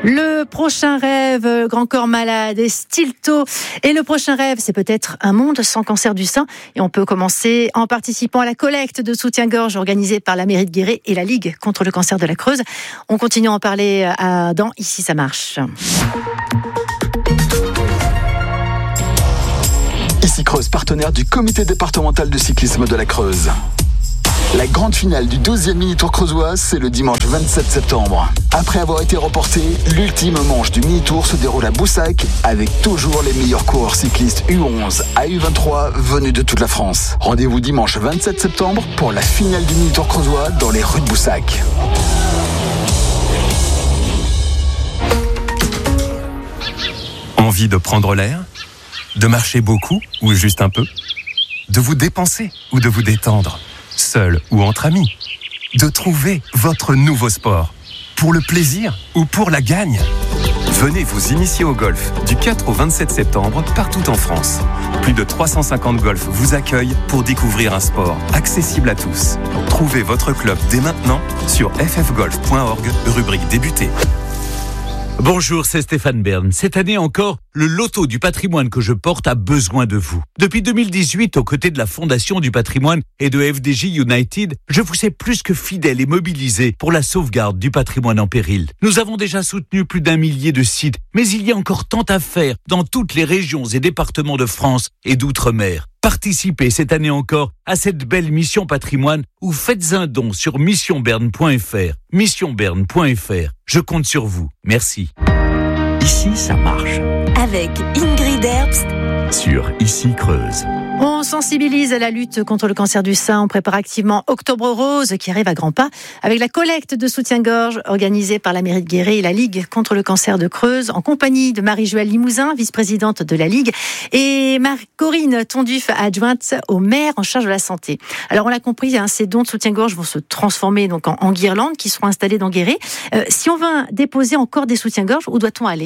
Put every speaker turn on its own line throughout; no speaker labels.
Le prochain rêve, Grand Corps Malade et Stilto. Et le prochain rêve, c'est peut-être un monde sans cancer du sein. Et on peut commencer en participant à la collecte de soutien-gorge organisée par la mairie de Guéret et la Ligue contre le cancer de la Creuse. On continue à en parler dans Ici ça marche.
Ici Creuse, partenaire du comité départemental de cyclisme de la Creuse. La grande finale du 12e mini-tour creusois, c'est le dimanche 27 septembre. Après avoir été reporté, l'ultime manche du mini-tour se déroule à Boussac avec toujours les meilleurs coureurs cyclistes U11 à U23 venus de toute la France. Rendez-vous dimanche 27 septembre pour la finale du mini-tour creusois dans les rues de Boussac.
Envie de prendre l'air ? De marcher beaucoup ou juste un peu ? De vous dépenser ou de vous détendre ? Seul ou entre amis, de trouver votre nouveau sport, pour le plaisir ou pour la gagne. Venez vous initier au golf du 4 au 27 septembre partout en France. Plus de 350 golfs vous accueillent pour découvrir un sport accessible à tous. Trouvez votre club dès maintenant sur ffgolf.org, rubrique débuter.
Bonjour, c'est Stéphane Bern. Cette année encore, le loto du patrimoine que je porte a besoin de vous. Depuis 2018, aux côtés de la Fondation du patrimoine et de FDJ United, je vous ai plus que fidèle et mobilisé pour la sauvegarde du patrimoine en péril. Nous avons déjà soutenu plus d'1 millier de sites, mais il y a encore tant à faire dans toutes les régions et départements de France et d'outre-mer. Participez cette année encore à cette belle mission patrimoine ou faites un don sur missionberne.fr. Missionberne.fr. Je compte sur vous. Merci.
Ici, ça marche.
Avec Ingrid Herbst
sur Ici Creuse.
On sensibilise à la lutte contre le cancer du sein. On prépare activement Octobre Rose qui arrive à grands pas avec la collecte de soutien-gorge organisée par la mairie de Guéret et la Ligue contre le cancer de Creuse en compagnie de Marie-Joëlle Limousin, vice-présidente de la Ligue, et Corinne Tonduf, adjointe au maire en charge de la santé. Alors on l'a compris, ces dons de soutien-gorge vont se transformer donc en guirlandes qui seront installées dans Guéret. Si on veut déposer encore des soutiens-gorge, où doit-on aller ?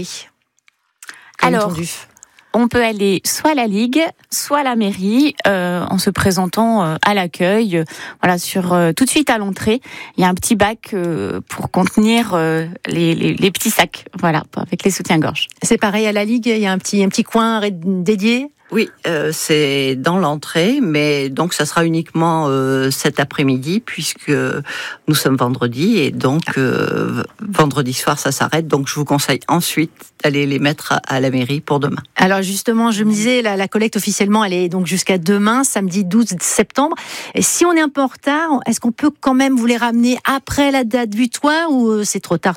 Alors, on peut aller soit à la Ligue, soit à la mairie, en se présentant à l'accueil. Voilà, tout de suite à l'entrée, il y a un petit bac pour contenir les petits sacs, voilà, avec les soutiens-gorge.
C'est pareil à la Ligue, il y a un petit coin dédié ?
Oui, c'est dans l'entrée, mais donc ça sera uniquement cet après-midi puisque nous sommes vendredi et donc vendredi soir ça s'arrête. Donc je vous conseille ensuite d'aller les mettre à la mairie pour demain.
Alors justement, je me disais, la collecte officiellement elle est donc jusqu'à demain, samedi 12 septembre. Et si on est un peu en retard, est-ce qu'on peut quand même vous les ramener après la date butoir ou c'est trop tard ?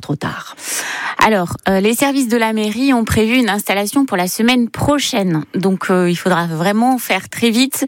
Alors, les services de la mairie ont prévu une installation pour la semaine prochaine. Donc, il faudra vraiment faire très vite.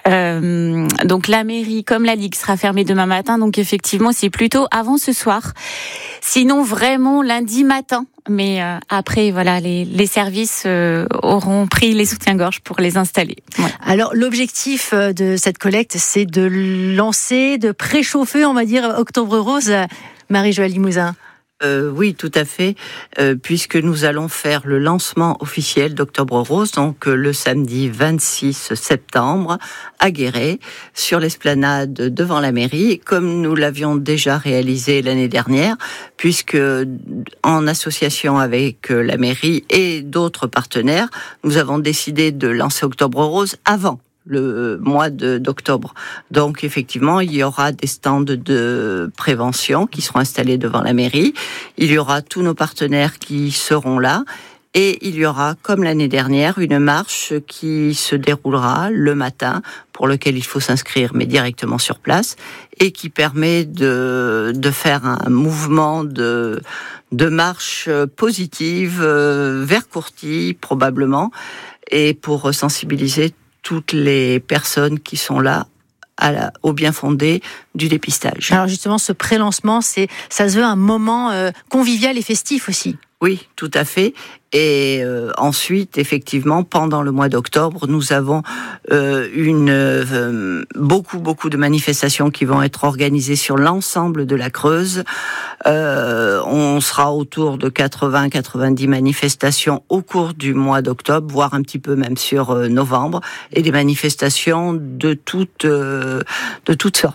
Donc, la mairie, comme la Ligue, sera fermée demain matin. Donc, effectivement, c'est plutôt avant ce soir. Sinon, vraiment, lundi matin. Mais après, voilà, les services auront pris les soutiens-gorge pour les installer. Ouais.
Alors, l'objectif de cette collecte, c'est de lancer, de préchauffer, on va dire, Octobre Rose. Marie-Joëlle Limousin.
Oui, tout à fait, puisque nous allons faire le lancement officiel d'Octobre Rose, donc le samedi 26 septembre à Guéret, sur l'esplanade devant la mairie, comme nous l'avions déjà réalisé l'année dernière, puisque en association avec la mairie et d'autres partenaires, nous avons décidé de lancer Octobre Rose avant le mois d'octobre. Donc effectivement, il y aura des stands de prévention qui seront installés devant la mairie. Il y aura tous nos partenaires qui seront là. Et il y aura, comme l'année dernière, une marche qui se déroulera le matin, pour lequel il faut s'inscrire, mais directement sur place, et qui permet de faire un mouvement de marche positive vers Courtille, probablement, et pour sensibiliser toutes les personnes qui sont là au bien fondé du dépistage.
Alors justement, ce pré-lancement, ça se veut un moment convivial et festif aussi.
Oui, tout à fait. Et ensuite, effectivement, pendant le mois d'octobre, nous avons beaucoup de manifestations qui vont être organisées sur l'ensemble de la Creuse. On sera autour de 80-90 manifestations au cours du mois d'octobre, voire un petit peu même sur novembre, et des manifestations de toutes sortes.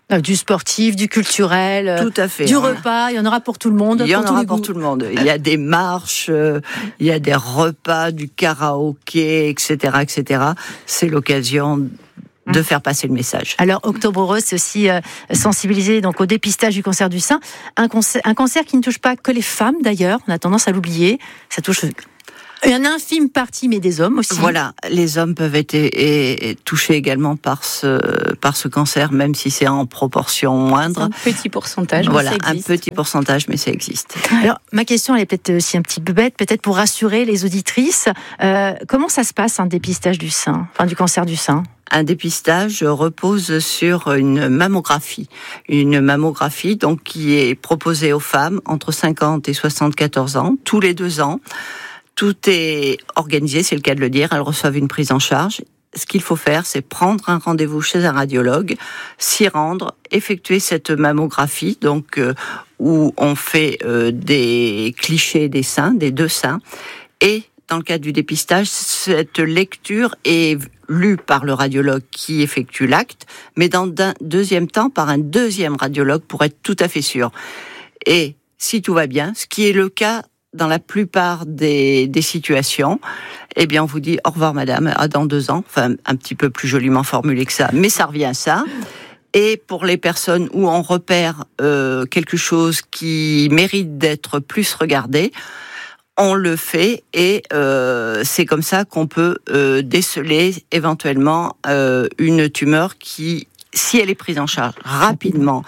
Du sportif, du culturel,
tout à fait,
du repas, il y en aura pour tout le monde.
Il y en aura pour tout le monde. Il y a des marches, il y a des repas, du karaoké, etc., etc. C'est l'occasion de faire passer le message.
Alors, Octobre Rose, c'est aussi sensibiliser donc, au dépistage du cancer du sein. Un cancer qui ne touche pas que les femmes, d'ailleurs. On a tendance à l'oublier. Ça touche une infime partie, mais des hommes aussi.
Voilà, les hommes peuvent être touchés également par ce cancer, même si c'est en proportion moindre.
Un petit pourcentage,
voilà,
mais ça existe.
Un petit pourcentage, mais ça existe.
Alors, ma question, elle est peut-être aussi un petit peu bête, peut-être pour rassurer les auditrices. Comment ça se passe, un dépistage du sein, enfin du cancer du sein ?
Un dépistage repose sur une mammographie. Une mammographie donc, qui est proposée aux femmes entre 50 et 74 ans, tous les 2 ans. Tout est organisé, c'est le cas de le dire, elles reçoivent une prise en charge. Ce qu'il faut faire, c'est prendre un rendez-vous chez un radiologue, s'y rendre, effectuer cette mammographie, donc où on fait des clichés des seins, des 2 seins, et dans le cadre du dépistage, cette lecture est lue par le radiologue qui effectue l'acte, mais dans un deuxième temps par un deuxième radiologue pour être tout à fait sûr. Et si tout va bien, ce qui est le cas dans la plupart des situations, eh bien, on vous dit au revoir madame, à dans 2 ans, enfin un petit peu plus joliment formulé que ça, mais ça revient à ça. Et pour les personnes où on repère quelque chose qui mérite d'être plus regardé, on le fait et c'est comme ça qu'on peut déceler éventuellement une tumeur qui, si elle est prise en charge rapidement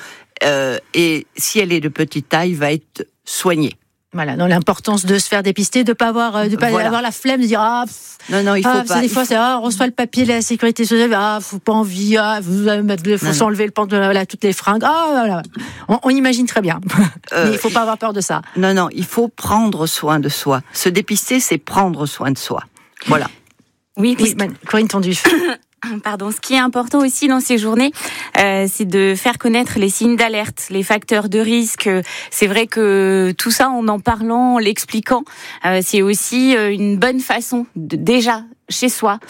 et si elle est de petite taille, va être soignée.
Voilà, donc l'importance de se faire dépister, de pas avoir la flemme de dire
non, il faut pas.
Des fois, on reçoit le papier de la sécurité sociale, faut pas envie, faut s'enlever le pantalon, toutes les fringues, voilà. On imagine très bien, mais il faut pas avoir peur de ça.
Non, il faut prendre soin de soi. Se dépister, c'est prendre soin de soi. Voilà.
Oui,
Corinne Tonduf.
Pardon. Ce qui est important aussi dans ces journées, c'est de faire connaître les signes d'alerte, les facteurs de risque. C'est vrai que tout ça, en parlant, en l'expliquant, c'est aussi une bonne façon déjà chez soi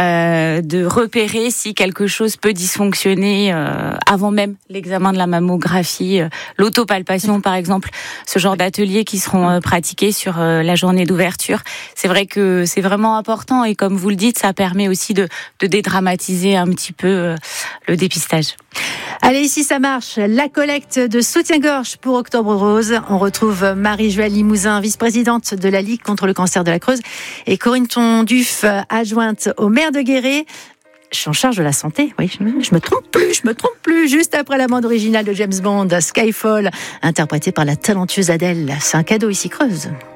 de repérer si quelque chose peut dysfonctionner avant même l'examen de la mammographie, l'autopalpation par exemple, ce genre d'ateliers qui seront pratiqués sur la journée d'ouverture. C'est vrai que c'est vraiment important et comme vous le dites, ça permet aussi de dédramatiser un petit peu le dépistage.
Allez, ici ça marche. La collecte de soutien-gorge pour Octobre Rose. On retrouve Marie-Joëlle Limousin, vice-présidente de la Ligue contre le cancer de la Creuse, et Corinne Tonduf, adjointe au maire de Guéret. Je suis en charge de la santé. Oui, je me trompe plus. Juste après la bande originale de James Bond, Skyfall, interprétée par la talentueuse Adèle. C'est un cadeau ici Creuse.